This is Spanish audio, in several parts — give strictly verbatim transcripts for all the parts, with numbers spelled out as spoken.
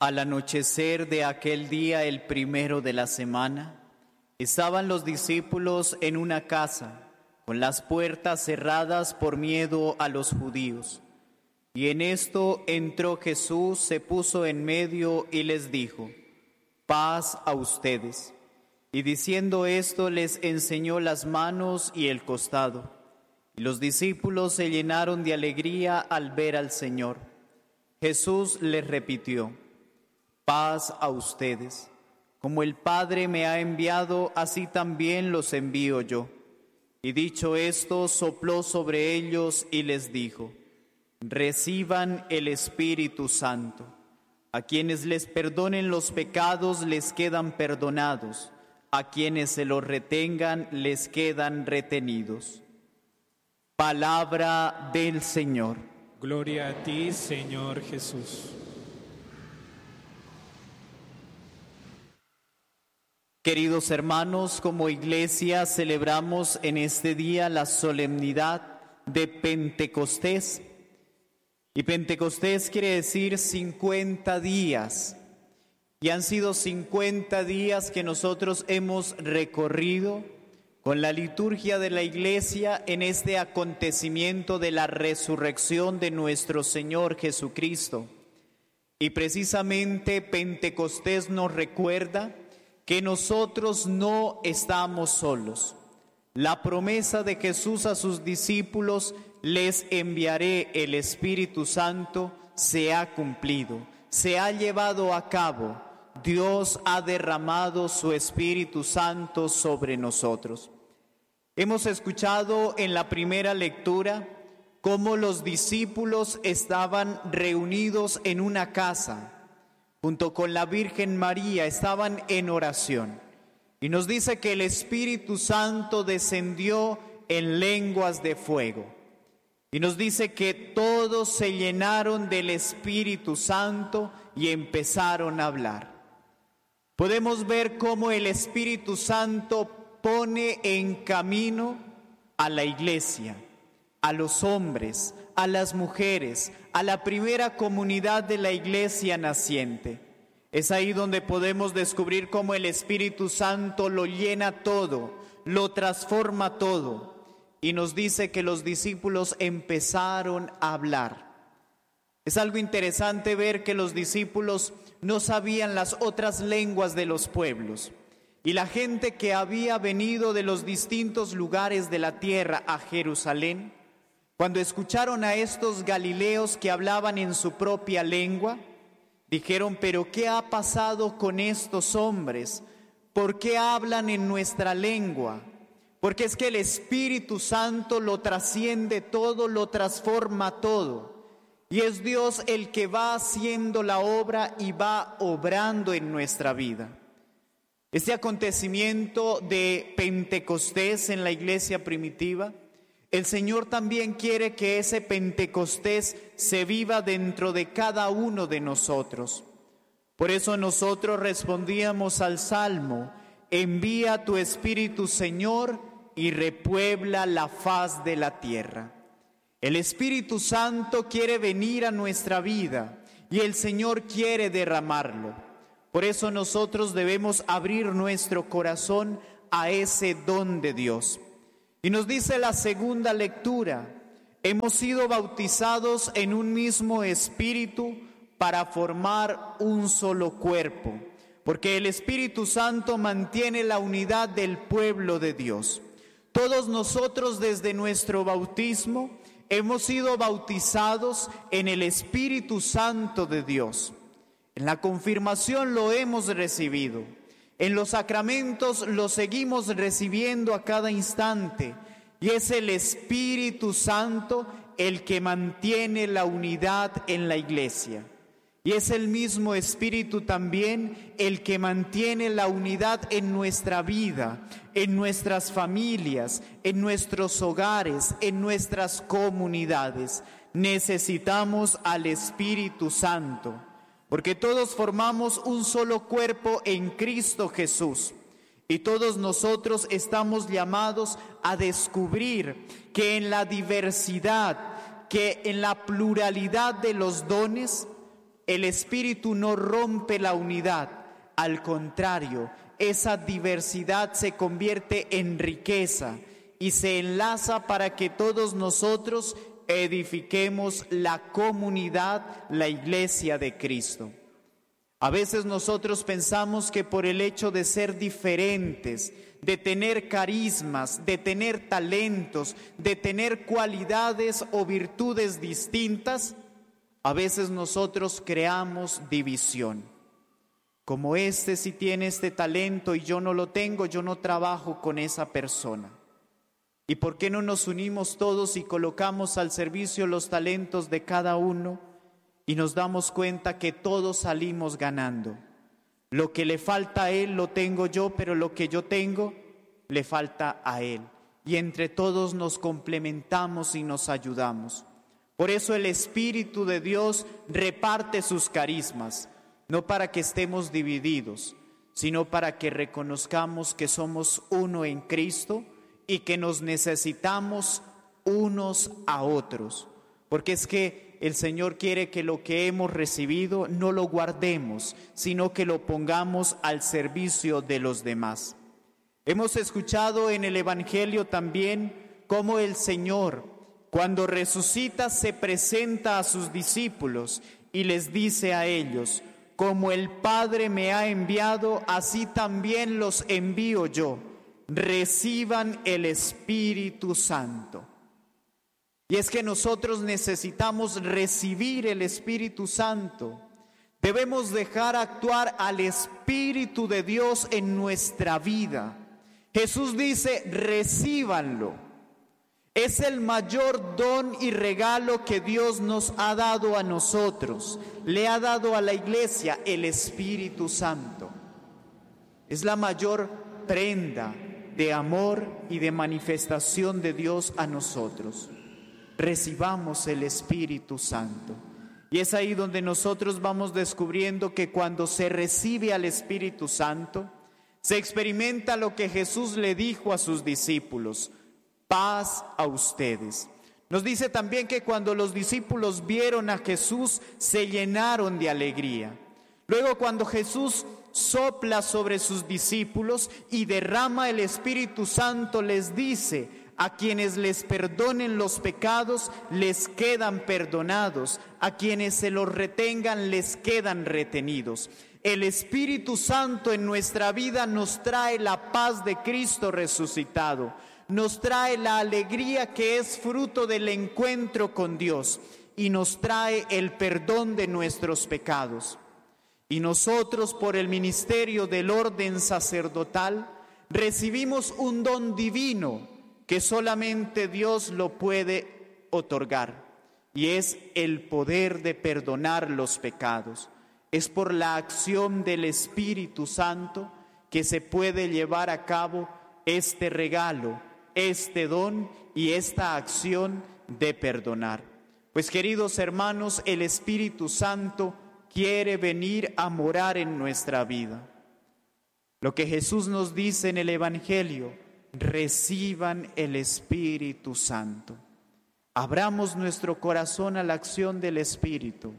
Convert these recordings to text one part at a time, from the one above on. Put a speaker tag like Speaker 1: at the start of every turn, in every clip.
Speaker 1: Al anochecer de aquel día, el primero de la semana, estaban los discípulos en una casa, con las puertas cerradas por miedo a los judíos. Y en esto entró Jesús, se puso en medio y les dijo: paz a ustedes. Y diciendo esto, les enseñó las manos y el costado. Y los discípulos se llenaron de alegría al ver al Señor. Jesús les repitió: paz a ustedes. Como el Padre me ha enviado, así también los envío yo. Y dicho esto, sopló sobre ellos y les dijo: reciban el Espíritu Santo. A quienes les perdonen los pecados les quedan perdonados, a quienes se los retengan les quedan retenidos. Palabra del Señor.
Speaker 2: Gloria a ti, Señor Jesús.
Speaker 1: Queridos hermanos, como iglesia celebramos en este día la solemnidad de Pentecostés. Y Pentecostés quiere decir cincuenta días. Y han sido cincuenta días que nosotros hemos recorrido con la liturgia de la iglesia en este acontecimiento de la resurrección de nuestro Señor Jesucristo. Y precisamente Pentecostés nos recuerda que nosotros no estamos solos. La promesa de Jesús a sus discípulos: les enviaré el Espíritu Santo, se ha cumplido, se ha llevado a cabo. Dios ha derramado su Espíritu Santo sobre nosotros. Hemos escuchado en la primera lectura cómo los discípulos estaban reunidos en una casa, junto con la Virgen María, estaban en oración. Y nos dice que el Espíritu Santo descendió en lenguas de fuego. Y nos dice que todos se llenaron del Espíritu Santo y empezaron a hablar. Podemos ver cómo el Espíritu Santo pone en camino a la iglesia, a los hombres, a las mujeres, a la primera comunidad de la iglesia naciente. Es ahí donde podemos descubrir cómo el Espíritu Santo lo llena todo, lo transforma todo. Y nos dice que los discípulos empezaron a hablar. Es algo interesante ver que los discípulos no sabían las otras lenguas de los pueblos. Y la gente que había venido de los distintos lugares de la tierra a Jerusalén, cuando escucharon a estos galileos que hablaban en su propia lengua, dijeron: ¿pero qué ha pasado con estos hombres? ¿Por qué hablan en nuestra lengua? Porque es que el Espíritu Santo lo trasciende todo, lo transforma todo. Y es Dios el que va haciendo la obra y va obrando en nuestra vida. Este acontecimiento de Pentecostés en la iglesia primitiva, el Señor también quiere que ese Pentecostés se viva dentro de cada uno de nosotros. Por eso nosotros respondíamos al Salmo: envía tu Espíritu, Señor, y repuebla la faz de la tierra. El Espíritu Santo quiere venir a nuestra vida y el Señor quiere derramarlo. Por eso nosotros debemos abrir nuestro corazón a ese don de Dios. Y nos dice la segunda lectura: hemos sido bautizados en un mismo espíritu para formar un solo cuerpo, porque el Espíritu Santo mantiene la unidad del pueblo de Dios. Todos nosotros desde nuestro bautismo hemos sido bautizados en el Espíritu Santo de Dios. En la confirmación lo hemos recibido. En los sacramentos lo seguimos recibiendo a cada instante. Y es el Espíritu Santo el que mantiene la unidad en la iglesia. Y es el mismo Espíritu también el que mantiene la unidad en nuestra vida, en nuestras familias, en nuestros hogares, en nuestras comunidades. Necesitamos al Espíritu Santo, porque todos formamos un solo cuerpo en Cristo Jesús. Y todos nosotros estamos llamados a descubrir que en la diversidad, que en la pluralidad de los dones, El Espíritu no rompe la unidad, al contrario, esa diversidad se convierte en riqueza y se enlaza para que todos nosotros edifiquemos la comunidad, la iglesia de Cristo. A veces nosotros pensamos que por el hecho de ser diferentes, de tener carismas, de tener talentos, de tener cualidades o virtudes distintas, a veces nosotros creamos división. Como este sí tiene este talento y yo no lo tengo, yo no trabajo con esa persona. ¿Y por qué no nos unimos todos y colocamos al servicio los talentos de cada uno? Y nos damos cuenta que todos salimos ganando. Lo que le falta a él lo tengo yo, pero lo que yo tengo le falta a él. Y entre todos nos complementamos y nos ayudamos. Por eso el Espíritu de Dios reparte sus carismas, no para que estemos divididos, sino para que reconozcamos que somos uno en Cristo y que nos necesitamos unos a otros. Porque es que el Señor quiere que lo que hemos recibido no lo guardemos, sino que lo pongamos al servicio de los demás. Hemos escuchado en el Evangelio también cómo el Señor, cuando resucita, se presenta a sus discípulos y les dice a ellos: como el Padre me ha enviado, así también los envío yo. Reciban el Espíritu Santo. Y es que nosotros necesitamos recibir el Espíritu Santo. Debemos dejar actuar al Espíritu de Dios en nuestra vida. Jesús dice: recíbanlo. Es el mayor don y regalo que Dios nos ha dado a nosotros. Le ha dado a la iglesia el Espíritu Santo. Es la mayor prenda de amor y de manifestación de Dios a nosotros. Recibamos el Espíritu Santo. Y es ahí donde nosotros vamos descubriendo que cuando se recibe al Espíritu Santo, se experimenta lo que Jesús le dijo a sus discípulos: paz a ustedes. Nos dice también que cuando los discípulos vieron a Jesús, se llenaron de alegría. Luego, cuando Jesús sopla sobre sus discípulos y derrama el Espíritu Santo, les dice: a quienes les perdonen los pecados, les quedan perdonados. A quienes se los retengan, les quedan retenidos. El Espíritu Santo en nuestra vida nos trae la paz de Cristo resucitado. Nos trae la alegría que es fruto del encuentro con Dios. Y nos trae el perdón de nuestros pecados. Y nosotros, por el ministerio del orden sacerdotal, recibimos un don divino que solamente Dios lo puede otorgar, y es el poder de perdonar los pecados. Es por la acción del Espíritu Santo que se puede llevar a cabo este regalo, este don y esta acción de perdonar. Pues, queridos hermanos, el Espíritu Santo quiere venir a morar en nuestra vida. Lo que Jesús nos dice en el Evangelio: reciban el Espíritu Santo. Abramos nuestro corazón a la acción del Espíritu,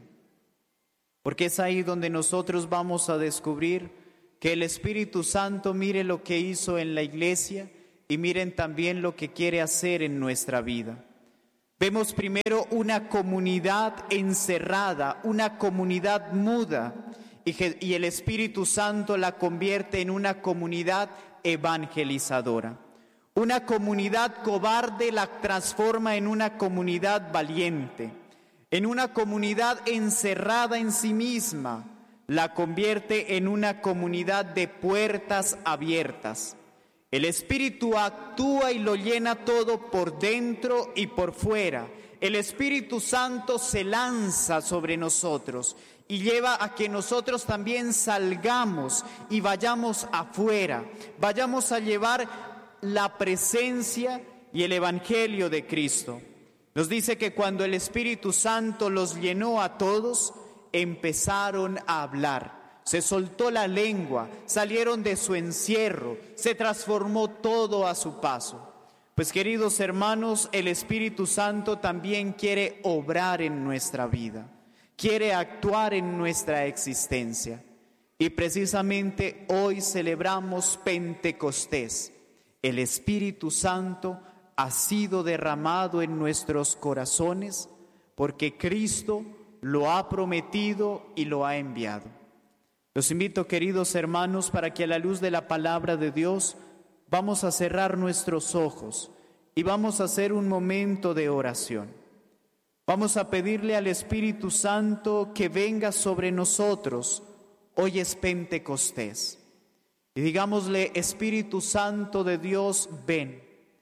Speaker 1: porque es ahí donde nosotros vamos a descubrir que el Espíritu Santo, mire lo que hizo en la iglesia y miren también lo que quiere hacer en nuestra vida. Vemos primero una comunidad encerrada, una comunidad muda, y el Espíritu Santo la convierte en una comunidad evangelizadora. Una comunidad cobarde la transforma en una comunidad valiente. En una comunidad encerrada en sí misma, la convierte en una comunidad de puertas abiertas. El Espíritu actúa y lo llena todo por dentro y por fuera. El Espíritu Santo se lanza sobre nosotros y lleva a que nosotros también salgamos y vayamos afuera. Vayamos a llevar la presencia y el Evangelio de Cristo. Nos dice que cuando el Espíritu Santo los llenó a todos, empezaron a hablar. Se soltó la lengua, salieron de su encierro, se transformó todo a su paso. Pues, queridos hermanos, el Espíritu Santo también quiere obrar en nuestra vida. quiere actuar en nuestra existencia. Y precisamente hoy celebramos Pentecostés. El Espíritu Santo ha sido derramado en nuestros corazones porque Cristo lo ha prometido y lo ha enviado. Los invito, queridos hermanos, para que a la luz de la palabra de Dios vamos a cerrar nuestros ojos y vamos a hacer un momento de oración. Vamos a pedirle al Espíritu Santo que venga sobre nosotros. Hoy es Pentecostés. Y digámosle: Espíritu Santo de Dios, ven.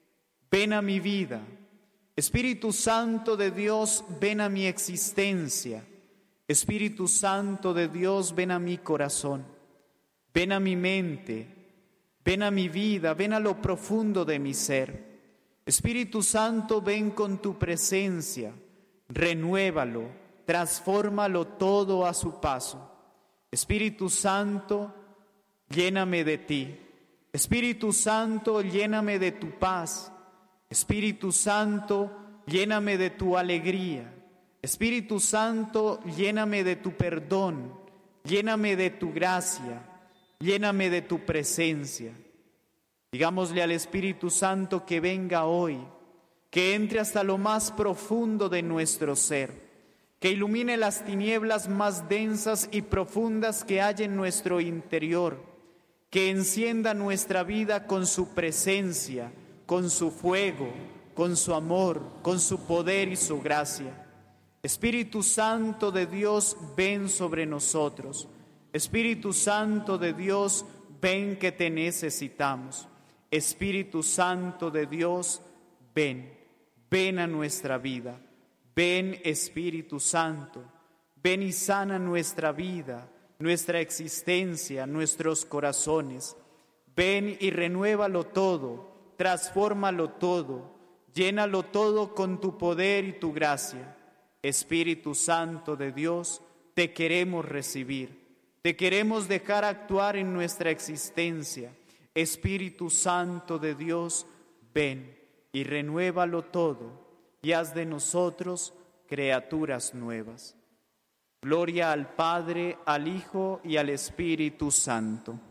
Speaker 1: Ven a mi vida. Espíritu Santo de Dios, ven a mi existencia. Espíritu Santo de Dios, ven a mi corazón. Ven a mi mente. Ven a mi vida. Ven a lo profundo de mi ser. Espíritu Santo, ven con tu presencia. Renuévalo. Transfórmalo todo a su paso. Espíritu Santo, lléname de ti. Espíritu Santo, lléname de tu paz. Espíritu Santo, lléname de tu alegría. Espíritu Santo, lléname de tu perdón. Lléname de tu gracia. Lléname de tu presencia. Digámosle al Espíritu Santo que venga hoy, que entre hasta lo más profundo de nuestro ser, que ilumine las tinieblas más densas y profundas que hay en nuestro interior, que encienda nuestra vida con su presencia, con su fuego, con su amor, con su poder y su gracia. Espíritu Santo de Dios, ven sobre nosotros. Espíritu Santo de Dios, ven que te necesitamos. Espíritu Santo de Dios, ven, ven a nuestra vida. Ven, Espíritu Santo, ven y sana nuestra vida, nuestra existencia, nuestros corazones. Ven y renuévalo todo, transfórmalo todo, llénalo todo con tu poder y tu gracia. Espíritu Santo de Dios, te queremos recibir, te queremos dejar actuar en nuestra existencia. Espíritu Santo de Dios, ven y renuévalo todo y haz de nosotros criaturas nuevas. Gloria al Padre, al Hijo y al Espíritu Santo.